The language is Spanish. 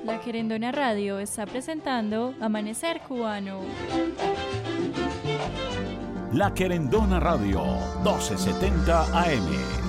La Querendona Radio está presentando Amanecer Cubano. La Querendona Radio, 1270 AM.